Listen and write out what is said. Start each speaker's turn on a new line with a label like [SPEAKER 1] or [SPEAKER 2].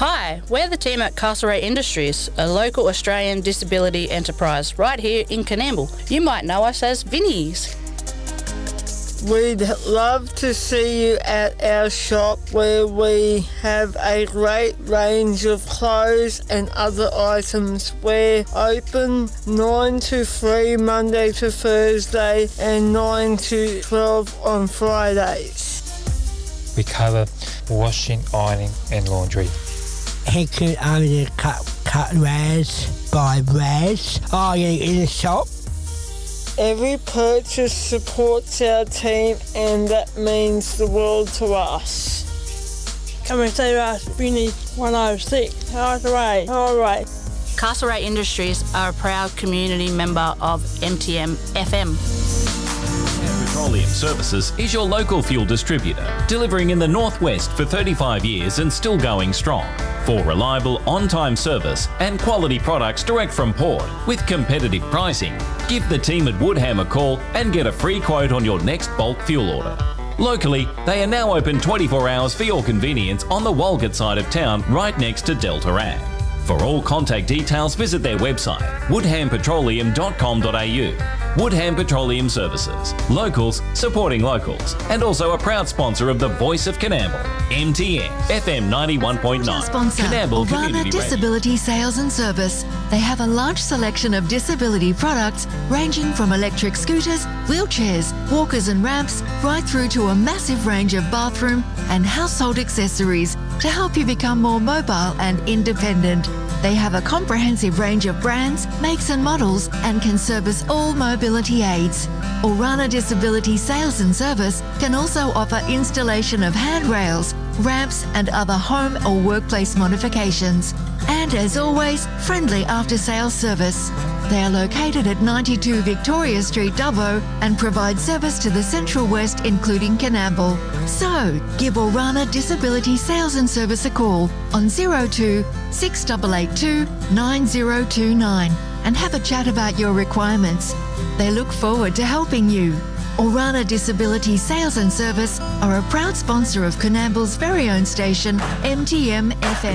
[SPEAKER 1] Hi, we're the team at Castlereagh Industries, a local Australian disability enterprise right here in Coonamble. You might know us as Vinnies.
[SPEAKER 2] We'd love to see you at our shop where we have a great range of clothes and other items. We're open 9 to 3 Monday to Thursday and 9 to 12 on Fridays.
[SPEAKER 3] We cover washing, ironing and laundry.
[SPEAKER 4] He could only cut rares, buy rares, ironing in the shop.
[SPEAKER 2] Every purchase supports our team and that means the world to us.
[SPEAKER 5] Come and see us, Vinnies 106, Castlereagh.
[SPEAKER 1] Castlereagh Industries are a proud community member of MTM FM.
[SPEAKER 6] Petroleum Services is your local fuel distributor, delivering in the northwest for 35 years and still going strong. For reliable, on-time service and quality products direct from port with competitive pricing, give the team at Woodham a call and get a free quote on your next bulk fuel order. Locally, they are now open 24 hours for your convenience on the Walgett side of town, right next to Delta Ag. For all contact details, visit their website, woodhampetroleum.com.au. Woodham Petroleum Services. Locals supporting locals. And also a proud sponsor of the Voice of Coonamble, MTM, FM 91.9.
[SPEAKER 7] Sponsor,
[SPEAKER 6] Coonamble Community
[SPEAKER 7] Disability Sales and Service. They have a large selection of disability products ranging from electric scooters, wheelchairs, walkers and ramps, right through to a massive range of bathroom and household accessories to help you become more mobile and independent. They have a comprehensive range of brands, makes and models and can service all mobility aids. Orana Disability Sales and Service can also offer installation of handrails, ramps and other home or workplace modifications. And as always, friendly after-sales service. They are located at 92 Victoria Street, Dubbo, and provide service to the Central West, including Coonamble. So, give Orana Disability Sales and Service a call on 02 6882 9029 and have a chat about your requirements. They look forward to helping you. Orana Disability Sales and Service are a proud sponsor of Coonamble's very own station, MTM